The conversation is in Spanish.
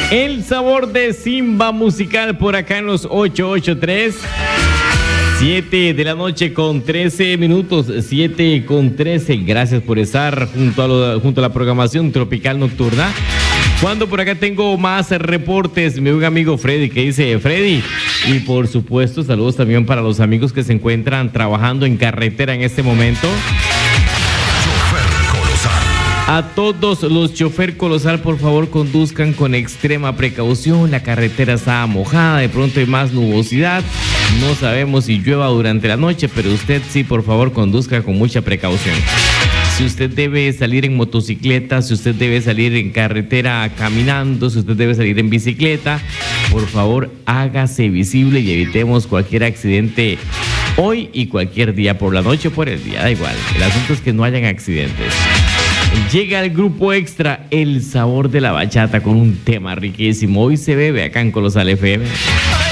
El sabor de Simba musical por acá en los 883. 7 de la noche con 13 minutos, 7 con 13. Gracias por estar junto a la programación tropical nocturna. Cuando por acá tengo más reportes, mi buen amigo Freddy, que dice Freddy. Y por supuesto, saludos también para los amigos que se encuentran trabajando en carretera en este momento. A todos los chofer colosal, por favor, conduzcan con extrema precaución. La carretera está mojada, de pronto hay más nubosidad. No sabemos si llueva durante la noche, pero usted sí, por favor, conduzca con mucha precaución. Si usted debe salir en motocicleta, si usted debe salir en carretera caminando, si usted debe salir en bicicleta, por favor, hágase visible y evitemos cualquier accidente hoy y cualquier día, por la noche o por el día, da igual. El asunto es que no hayan accidentes. Llega el grupo extra, El Sabor de la Bachata, con un tema riquísimo. Hoy se bebe acá en Colosal FM.